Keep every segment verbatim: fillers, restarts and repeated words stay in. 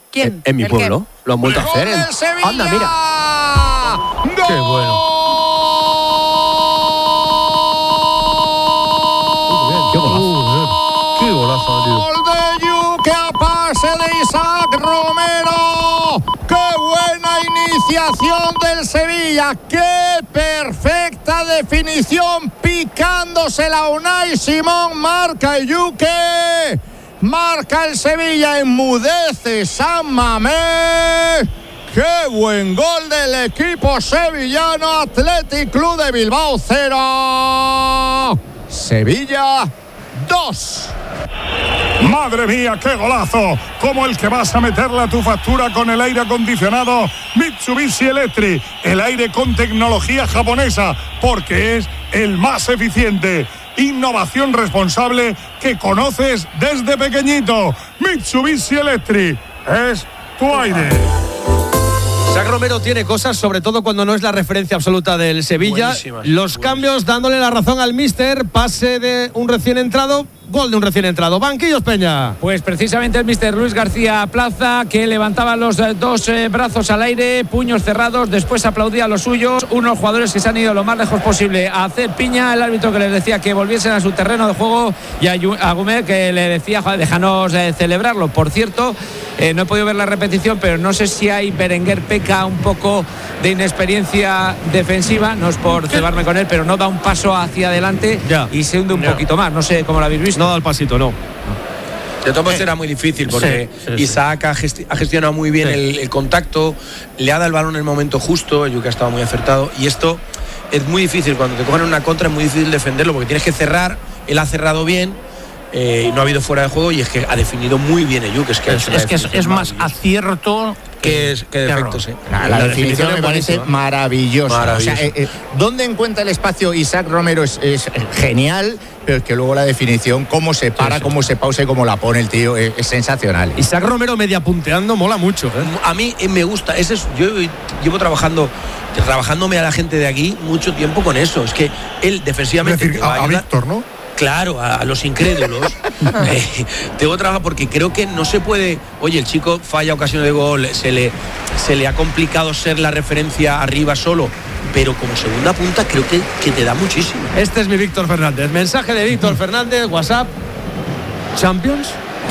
¿Quién? En, en mi pueblo. Qué? Lo han vuelto a hacer. En... Anda, mira. ¡Gol! Qué bueno. Qué golazo. Qué golazo, tío. Gol de Yuque a pase de Isaac Romero. ¡Qué buena iniciación del Sevilla! ¡Qué perfecta definición! Picándosela a Unai Simón. Marca el Yuque. Marca el Sevilla. Enmudece San Mamés. ¡Qué buen gol del equipo sevillano! Athletic Club de Bilbao cero. Sevilla dos. ¡Madre mía, qué golazo! Como el que vas a meterle a tu factura con el aire acondicionado Mitsubishi Electric. El aire con tecnología japonesa, porque es el más eficiente. Innovación responsable que conoces desde pequeñito. Mitsubishi Electric es tu aire. Isaac Romero tiene cosas, sobre todo cuando no es la referencia absoluta del Sevilla. Buenísimas, Los buenísimas. cambios dándole la razón al míster. Pase de un recién entrado, gol de un recién entrado. Banquillos Peña. Pues precisamente el míster Luis García Plaza, que levantaba los eh, dos eh, brazos al aire, puños cerrados, después aplaudía a los suyos. Unos jugadores que se han ido lo más lejos posible a hacer piña. El árbitro que les decía que volviesen a su terreno de juego, y a, Yu- a Gumer que le decía, joder, déjanos eh, celebrarlo. Por cierto, eh, no he podido ver la repetición, pero no sé si hay Berenguer peca un poco de inexperiencia defensiva. No es por cebarme con él, pero no da un paso hacia adelante Ya. y se hunde un Ya. poquito más. No sé cómo lo habéis visto. No da el pasito, no. De todos modos era muy difícil porque Sí, sí, sí. Isaac ha, gesti- ha gestionado muy bien Sí. el, el contacto, le ha dado el balón en el momento justo, yo que ha estado muy acertado, y esto es muy difícil, cuando te cogen en una contra es muy difícil defenderlo porque tienes que cerrar. Él ha cerrado bien, eh, no ha habido fuera de juego, y es que ha definido muy bien el Yuke. Es que, Es, es que es, es más acierto que, es, que defecto, sí. La, La definición definición me es parece buenísima. maravillosa. Maravillosa. O sea, eh, eh, ¿dónde encuentra el espacio Isaac Romero? Es, es genial, pero es que luego la definición, cómo se para, sí. cómo se pausa y cómo la pone el tío, es, es sensacional. Isaac Romero media punteando mola mucho, ¿eh? A mí eh, me gusta, ese es, yo llevo trabajando trabajándome a la gente de aquí mucho tiempo con eso. Es que él Es defensivamente decir, te va a, a ayudar. Víctor, ¿no? Claro, a, a los incrédulos. eh, tengo que trabajar porque creo que no se puede. Oye, el chico falla ocasiones de gol, se le, se le ha complicado ser la referencia arriba solo, pero como segunda punta creo que, que te da muchísimo. Este es mi Víctor Fernández. Mensaje de Víctor Fernández, WhatsApp. ¿Champions?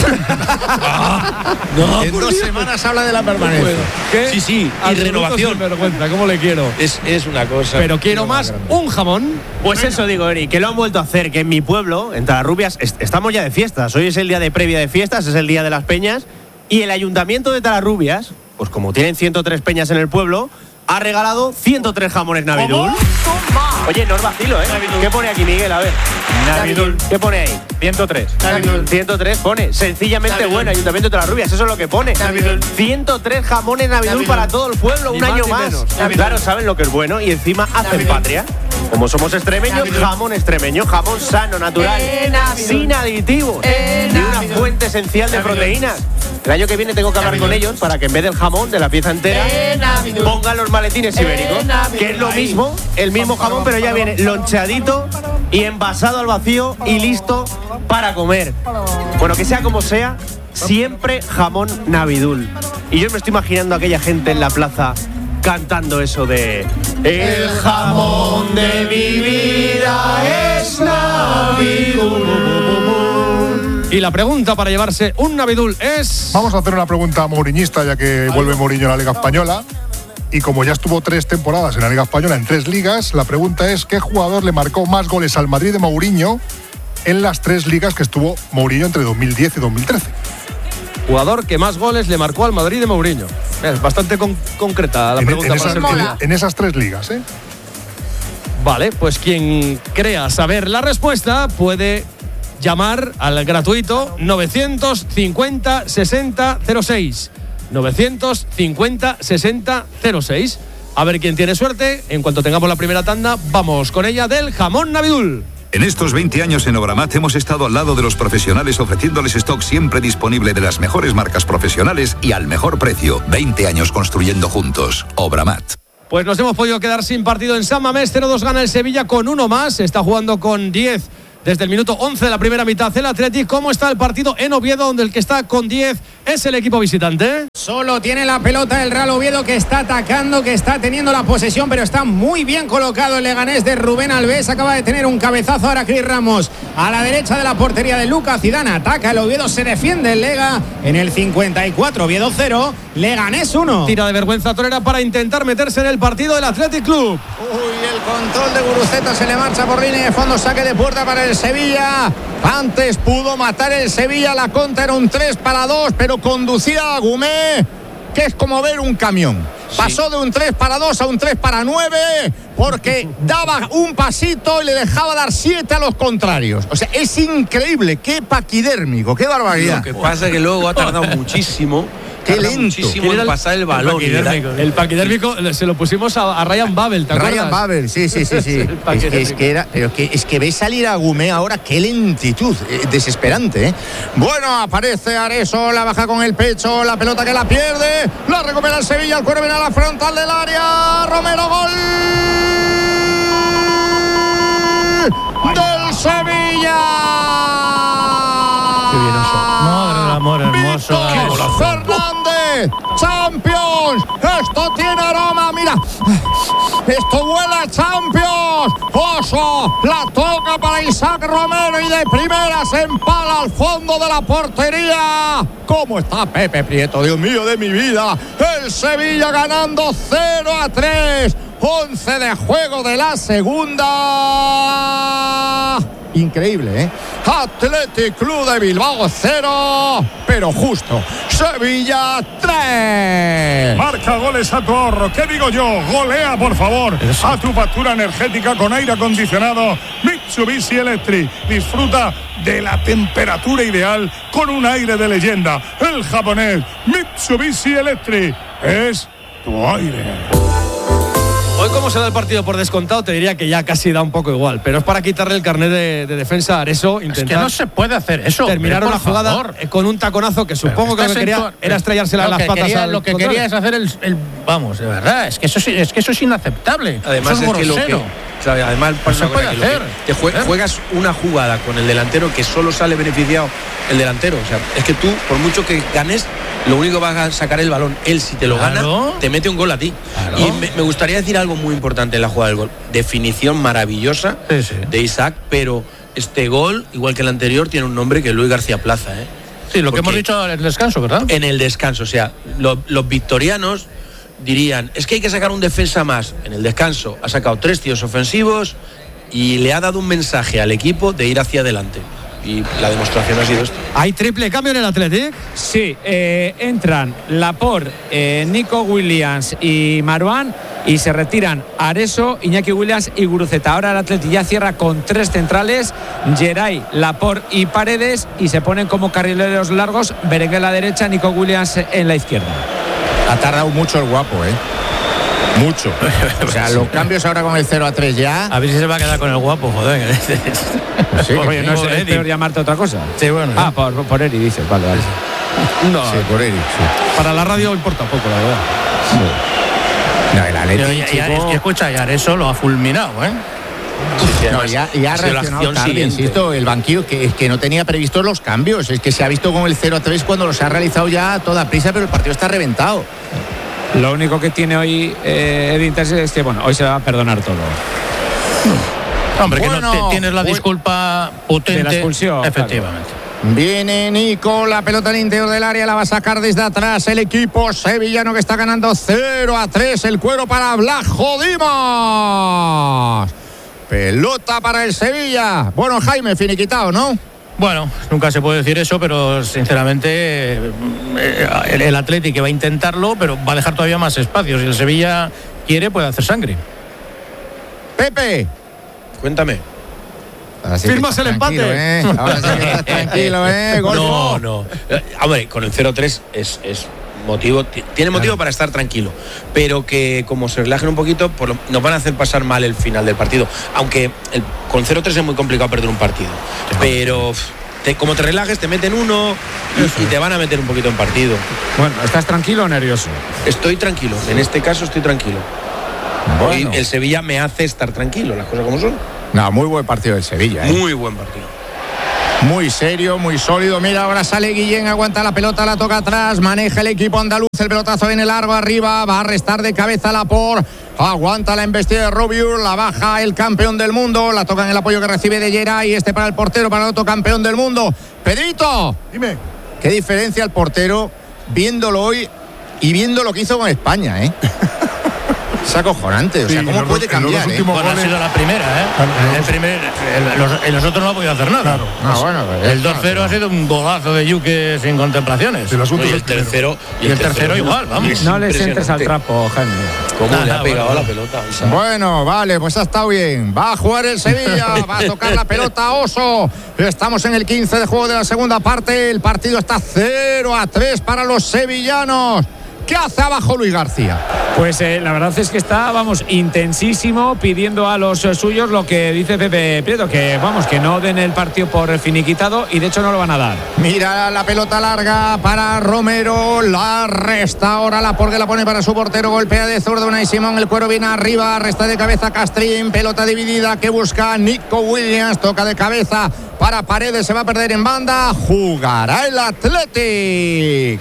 No, En por dos Dios. semanas habla de la permanencia. ¿Qué? Sí, sí, y Absoluto renovación. sinvergüenza, ¿cómo le quiero? Es, es una cosa. Pero quiero más un jamón. Pues eso digo, Eri, que lo han vuelto a hacer, que en mi pueblo, en Talarrubias, est- estamos ya de fiestas. Hoy es el día de previa de fiestas, es el día de las peñas. Y el ayuntamiento de Talarrubias, pues como tienen ciento tres peñas en el pueblo, ha regalado ciento tres jamones Navidul. Oye, no es vacilo, ¿eh? ¿Qué pone aquí, Miguel? A ver. Navidul. ¿Qué pone ahí? ciento tres. ciento tres pone. Sencillamente bueno, Ayuntamiento de Talarrubias, eso es lo que pone. ciento tres jamones Navidul para todo el pueblo, Ni un más año ni más. menos. Claro, saben lo que es bueno y encima hacen patria. Como somos extremeños, jamón extremeño, jamón sano, natural, sin aditivos y una fuente esencial de proteínas. El año que viene tengo que hablar con ellos para que en vez del jamón, de la pieza entera, pongan los maletines ibéricos, que es lo mismo, el mismo jamón, pero ya viene loncheadito y envasado al vacío y listo para comer. Bueno, que sea como sea, siempre jamón Navidul. Y yo me estoy imaginando a aquella gente en la plaza cantando eso de el jamón de mi vida es Navidul. Y la pregunta para llevarse un Navidul es... Vamos a hacer una pregunta mouriñista, ya que vuelve Mourinho a la Liga Española. Y como ya estuvo tres temporadas en la Liga Española, en tres ligas, la pregunta es: ¿qué jugador le marcó más goles al Madrid de Mourinho en las tres ligas que estuvo Mourinho entre dos mil diez y dos mil trece? Jugador que más goles le marcó al Madrid de Mourinho. Es bastante con- concreta la En, pregunta en para esas, ser en- tuya. en esas tres ligas, ¿eh? Vale, pues quien crea saber la respuesta puede llamar al gratuito novecientos cincuenta sesenta cero seis. novecientos cincuenta sesenta cero seis. A ver quién tiene suerte. En cuanto tengamos la primera tanda, vamos con ella del jamón Navidul. En estos veinte años en Obramat hemos estado al lado de los profesionales ofreciéndoles stock siempre disponible de las mejores marcas profesionales y al mejor precio. veinte años construyendo juntos. Obramat. Pues nos hemos podido quedar sin partido en San Mamés. cero dos gana el Sevilla con uno más. Está jugando con diez desde el minuto once de la primera mitad el Athletic. ¿Cómo está el partido en Oviedo, donde el que está con diez es el equipo visitante? Solo tiene la pelota el Real Oviedo, que está atacando, que está teniendo la posesión, pero está muy bien colocado el Leganés de Rubén Alves. Acaba de tener un cabezazo ahora Cris Ramos a la derecha de la portería de Lucas Zidane. Ataca el Oviedo, se defiende el Lega en el cincuenta y cuatro. Oviedo cero, Leganés uno. Tira de vergüenza torera para intentar meterse en el partido del Athletic Club. Uy, el control de Guruceta se le marcha por línea de fondo, saque de puerta para el Sevilla. Antes pudo matar el Sevilla, la contra era un tres para dos, pero conducía a Gumé, que es como ver un camión. Sí. Pasó de un tres para dos a un tres para nueve, porque daba un pasito y le dejaba dar siete a los contrarios. O sea, es increíble, qué paquidérmico, qué barbaridad. Lo que pasa es que luego ha tardado muchísimo. Qué lento. Muchísimo en pasar el balón. El paquidérmico, el paquidérmico se lo pusimos a, a Ryan Babel, ¿te acuerdas? Ryan Babel, sí, sí, sí, sí. es, que, es que era, pero que, es que ves salir a Gumé ahora, qué lentitud, eh, desesperante, ¿eh? Bueno, aparece Areso, la baja con el pecho, la pelota que la pierde, la recupera el Sevilla, el cuero viene a la frontal del área, Romero, gol del Sevilla. Qué bien eso. Madre del amor hermoso. Fernández, Champions. Esto tiene aroma, mira. Esto huele a Champions. Oso, la toca para Isaac Romero y de primera se empala al fondo de la portería. ¿Cómo está Pepe Prieto? Dios mío de mi vida. El Sevilla ganando cero a tres. once de juego de la segunda. Increíble, ¿eh? Athletic Club de Bilbao cero, pero justo. Sevilla tres. Marca goles a tu ahorro. ¿Qué digo yo? Golea, por favor, Eso. a tu factura energética con aire acondicionado Mitsubishi Electric. Disfruta de la temperatura ideal con un aire de leyenda. El japonés Mitsubishi Electric es tu aire. Hoy, como se da el partido por descontado, te diría que ya casi da un poco igual, pero es para quitarle el carnet de, de defensa a Areso. Intentar es que no se puede hacer eso. Terminar una jugada favor. con un taconazo que supongo que lo que quería era estrellársela en las patas quería, al Lo que contrario. quería es hacer el, el. Vamos, de verdad, es que eso, es que eso es inaceptable. Además, eso es, es que lo que. O sea, además, no se puede que hacer. Te juegas, juegas una jugada con el delantero que solo sale beneficiado el delantero. O sea, es que tú, por mucho que ganes, lo único que vas a sacar el balón. Él, si te lo claro. gana, te mete un gol a ti. Claro. Y me, me gustaría decir algo muy importante en la jugada del gol. Definición maravillosa sí, sí. de Isaac, pero este gol, igual que el anterior, tiene un nombre que es Luis García Plaza, ¿eh? Sí, lo Porque que hemos dicho en el descanso, ¿verdad? En el descanso, o sea, lo, los victorianos dirían, es que hay que sacar un defensa más. En el descanso ha sacado tres tíos ofensivos y le ha dado un mensaje al equipo de ir hacia adelante. Y la demostración ha sido esto. ¿Hay triple cambio en el Athletic? Sí, eh, entran Laporte, eh, Nico Williams y Marouane, y se retiran Areso, Iñaki Williams y Guruceta. Ahora el Athletic ya cierra con tres centrales, Geray, Laporte y Paredes, y se ponen como carrileros largos Berenguer a la derecha, Nico Williams en la izquierda. Ha tardado mucho el guapo, ¿eh? Mucho. O sea, los cambios ahora con el cero a tres ya. A ver si se va a quedar con el guapo, joder. Sí, Oye, no es peor llamarte otra cosa. Sí, bueno. Ah, por, por Eri dices, vale, vale. No, sí, por Eri, sí. Para la radio importa poco, la verdad. No, el Athletic, ya, ya, chico... Escucha, ya eso lo ha fulminado, ¿eh? Sí, sí, no, ya, ya ha reaccionado tarde, insisto, el banquillo que, que no tenía previstos los cambios. Es que se ha visto con el cero a tres cuando los ha realizado ya a toda prisa, pero el partido está reventado. Lo único que tiene hoy eh, Edin Terzic es que, bueno, hoy se va a perdonar todo. No, hombre, bueno, que no te, tienes la disculpa potente. De la expulsión. Efectivamente. Claro. Viene Nico, la pelota al interior del área, la va a sacar desde atrás el equipo sevillano que está ganando cero a tres. El cuero para Blajo Dimas. Pelota para el Sevilla. Bueno, Jaime, finiquitado, ¿no? Bueno, nunca se puede decir eso, pero sinceramente el, el Athletic que va a intentarlo, pero va a dejar todavía más espacios. Si el Sevilla quiere, puede hacer sangre. Pepe, cuéntame. Sí, firmas el empate. ¿Eh? Ahora sí que estás tranquilo, ¿eh? Golfo. No, no. Hombre, con el cero tres es, es motivo, tiene motivo claro. para estar tranquilo, pero que como se relajen un poquito, por lo, nos van a hacer pasar mal el final del partido. Aunque el, con cero tres es muy complicado perder un partido. Pero te, como te relajes, te meten uno y, y te van a meter un poquito en partido. Bueno, ¿estás tranquilo o nervioso? Estoy tranquilo. En este caso estoy tranquilo. Bueno. Hoy el Sevilla me hace estar tranquilo, las cosas como son. No, muy buen partido del Sevilla, ¿eh? Muy buen partido. Muy serio, muy sólido. Mira, ahora sale Guillén, aguanta la pelota, la toca atrás, maneja el equipo andaluz, el pelotazo viene largo arriba, va a restar de cabeza Laporte. Aguanta la embestida de Robiur, la baja el campeón del mundo, la toca en el apoyo que recibe de Geray, este para el portero, para el otro campeón del mundo. Pedrito, dime. ¿Qué diferencia el portero viéndolo hoy y viendo lo que hizo con España, eh? Es acojonante, o sea, ¿cómo sí, puede cambiar? Eh? Bueno, goles... ha sido la primera, ¿eh? El primer, el, los, el nosotros no ha podido hacer nada. Claro. Ah, bueno, el dos cero ha sido un golazo de Yuque sin contemplaciones. El y el tercero, y el tercero igual, vamos. No les entres al trapo, Jaime. ¿Cómo nada, le ha pegado bueno, la pelota? Bueno, vale, pues ha estado bien. Va a jugar el Sevilla, va a tocar la pelota Oso. Estamos en el quince de juego de la segunda parte. El partido está cero a tres para los sevillanos. ¿Qué hace abajo Luis García? Pues eh, la verdad es que está, vamos, intensísimo, pidiendo a los eh, suyos lo que dice Pepe Prieto, que vamos, que no den el partido por finiquitado, y de hecho no lo van a dar. Mira la pelota larga para Romero, la resta ahora la porque la pone para su portero, golpea de zurda Unai Simón, el cuero viene arriba, resta de cabeza Castrín, pelota dividida que busca Nico Williams, toca de cabeza para Paredes, se va a perder en banda, jugará el Athletic.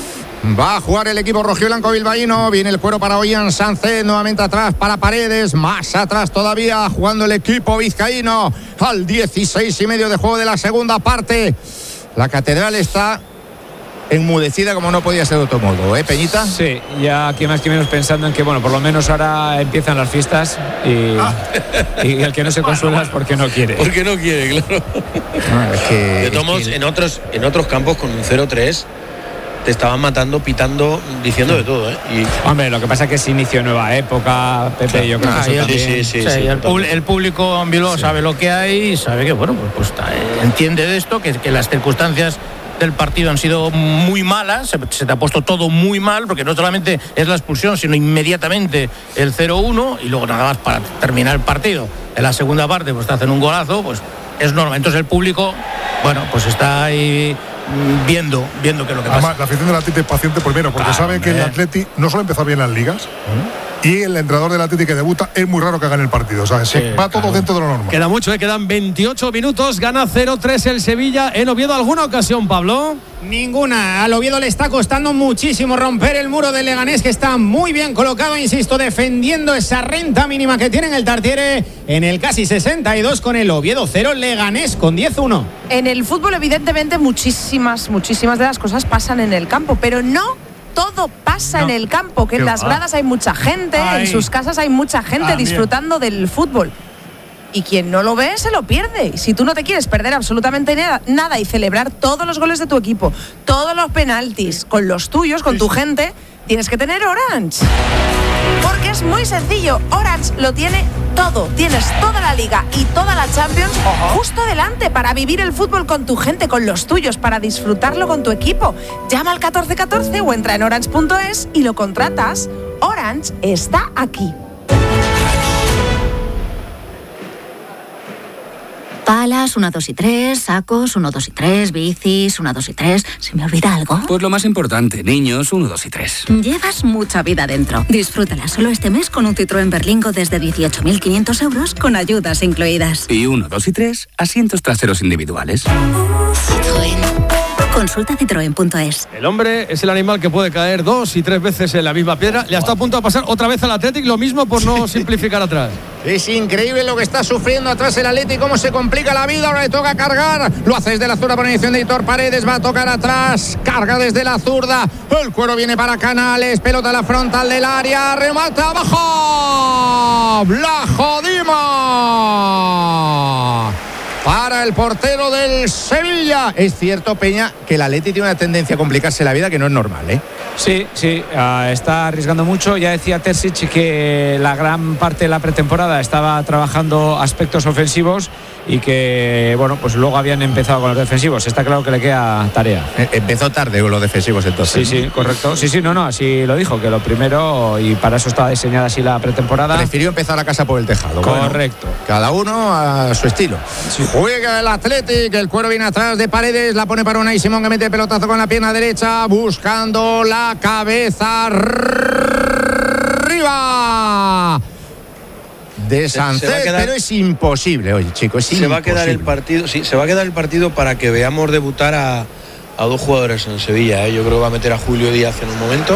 Va a jugar el equipo rojiblanco bilbaíno. Viene el cuero para Ollán Sánchez. Nuevamente atrás para Paredes. Más atrás todavía jugando el equipo vizcaíno. Al dieciséis y medio de juego de la segunda parte. La catedral está enmudecida como no podía ser de otro modo, ¿eh, Peñita? Sí, ya aquí más que menos pensando en que, bueno, por lo menos ahora empiezan las fiestas y, ah. y el que no se consuela es porque no quiere. Porque no quiere, claro. No, es que, de todos modos, es que... en otros, en otros campos con un cero tres te estaban matando, pitando, diciendo de todo, ¿eh? Y... Hombre, lo que pasa es que se inició nueva época, Pepe, claro. Yo creo ah, que eso sí, sí, sí, sí, sí, el, pub- el público en Bilbao sí. sabe lo que hay y sabe que, bueno, pues, pues eh, entiende de esto, que, que las circunstancias del partido han sido muy malas, se, se te ha puesto todo muy mal, porque no solamente es la expulsión, sino inmediatamente el cero uno, y luego nada más para terminar el partido. En la segunda parte, pues te hacen un golazo, pues es normal. Entonces el público, bueno, pues está ahí viendo, viendo qué es lo que pasa. Además, la afición del Atleti es paciente primero, porque claro, sabe que el Atleti no solo empezó bien las ligas, ¿Mm? y el entrenador del Atleti que debuta es muy raro que gane el partido, o sea, sí, se va todo claro. dentro de lo normal. Queda mucho, ¿eh? Quedan veintiocho minutos, gana cero tres el Sevilla. ¿En Oviedo alguna ocasión, Pablo? Ninguna. Al Oviedo le está costando muchísimo romper el muro del Leganés, que está muy bien colocado, insisto, defendiendo esa renta mínima que tiene en el Tartiere en el casi sesenta y dos, con el Oviedo cero, Leganés con diez uno. En el fútbol, evidentemente, muchísimas, muchísimas de las cosas pasan en el campo, pero no todo pasa no. en el campo, que en las gradas hay mucha gente, Ay. en sus casas hay mucha gente ah, disfrutando bien. del fútbol. Y quien no lo ve, se lo pierde. Y si tú no te quieres perder absolutamente nada, nada y celebrar todos los goles de tu equipo, todos los penaltis, con los tuyos, con tu gente, tienes que tener Orange. Porque es muy sencillo. Orange lo tiene todo. Tienes toda la Liga y toda la Champions uh-huh. justo delante para vivir el fútbol con tu gente, con los tuyos, para disfrutarlo con tu equipo. Llama al catorce catorce o entra en orange punto es y lo contratas. Orange está aquí. Palas, uno, dos y tres, sacos, uno, dos y tres, bicis, uno, dos y tres. ¿Se me olvida algo? Pues lo más importante, niños, uno, dos y tres. Llevas mucha vida dentro. Disfrútala solo este mes con un Citroën Berlingo desde dieciocho mil quinientos euros con ayudas incluidas. Y uno, dos y tres, asientos traseros individuales. Citroën. Consulta citroen punto es. El hombre es el animal que puede caer dos y tres veces en la misma piedra. Le ha estado a punto de pasar otra vez al Athletic, lo mismo por no simplificar atrás. Es increíble lo que está sufriendo atrás el Athletic, cómo se complica la vida. Ahora le toca cargar. Lo hace desde la zurda por iniciación de Hitor Paredes. Va a tocar atrás. Carga desde la zurda. El cuero viene para Canales. Pelota a la frontal del área. Remata abajo. La jodimos. Para el portero del Sevilla. Es cierto, Peña, que el Atleti tiene una tendencia a complicarse la vida que no es normal, ¿eh? Sí, sí, uh, está arriesgando mucho. Ya decía Terzic que la gran parte de la pretemporada estaba trabajando aspectos ofensivos y que, bueno, pues luego habían empezado con los defensivos. Está claro que le queda tarea. Empezó tarde con los defensivos entonces. Sí, sí, correcto. Sí, sí, no, no, así lo dijo, que lo primero, y para eso estaba diseñada así la pretemporada. Prefirió empezar la casa por el tejado. Correcto. Bueno, cada uno a su estilo. Sí. Juega el Athletic, el cuero viene atrás de Paredes, la pone para Unai Simón, que mete pelotazo con la pierna derecha, buscando la cabeza arriba. de Sánchez, quedar, pero es imposible, oye, chicos, es se imposible. va a quedar el partido, sí, se va a quedar el partido para que veamos debutar a, a dos jugadores en Sevilla, ¿eh? Yo creo que va a meter a Julio Díaz en un momento